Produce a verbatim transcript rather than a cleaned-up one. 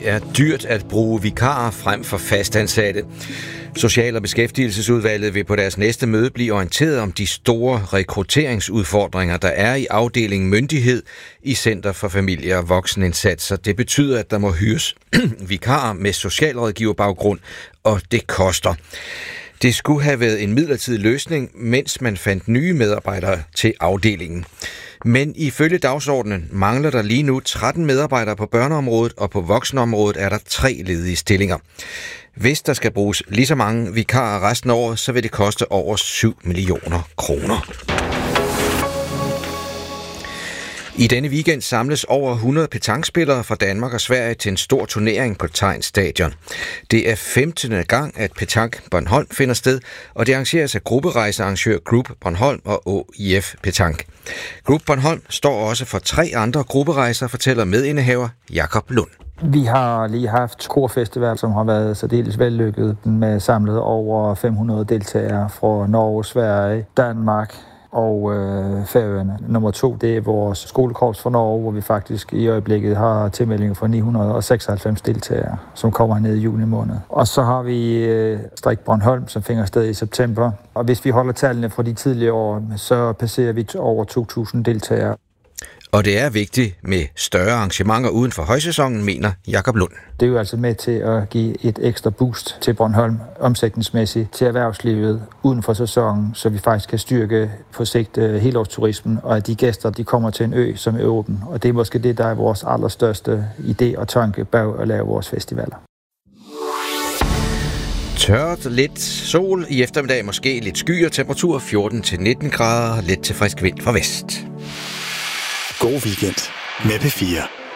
Det er dyrt at bruge vikarer frem for fastansatte. Social- og Beskæftigelsesudvalget vil på deres næste møde blive orienteret om de store rekrutteringsudfordringer, der er i afdelingen myndighed i Center for Familie- og Voksenindsatser. Det betyder, at der må hyres vikarer med socialrådgiverbaggrund, og det koster. Det skulle have været en midlertidig løsning, mens man fandt nye medarbejdere til afdelingen. Men ifølge dagsordenen mangler der lige nu tretten medarbejdere på børneområdet, og på voksenområdet er der tre ledige stillinger. Hvis der skal bruges lige så mange vikarer resten af året, så vil det koste over syv millioner kroner. I denne weekend samles over hundrede petankspillere fra Danmark og Sverige til en stor turnering på Tegn's Stadion. Det er femtende gang, at Petank Bornholm finder sted, og det arrangeres af grupperejsearrangør Group Bornholm og Å I F Petank. Group Bornholm står også for tre andre grupperejser, fortæller medindehaver Jakob Lund. Vi har lige haft Korfestival, som har været særdeles vellykket med samlet over fem hundrede deltagere fra Norge, Sverige, Danmark og øh, Færøerne. Nummer to, det er vores skolekorps fra Norge, hvor vi faktisk i øjeblikket har tilmeldinger for ni hundrede og seksoghalvfems deltagere, som kommer ned i juni måned. Og så har vi øh, Strik Bornholm, som finder sted i september. Og hvis vi holder tallene fra de tidligere år, så passerer vi over to tusind deltagere. Og det er vigtigt med større arrangementer uden for højsæsonen, mener Jakob Lund. Det er jo altså med til at give et ekstra boost til Bornholm omsætningsmæssigt til erhvervslivet uden for sæsonen, så vi faktisk kan styrke på sigt helårsturismen, og at de gæster de kommer til en ø, som er åben. Og det er måske det, der er vores allerstørste idé og tanke bag at lave vores festivaler. Tørt, lidt sol, i eftermiddag måske lidt skyer, temperatur fjorten til nitten grader, lidt til frisk vind fra vest. God weekend med P fire.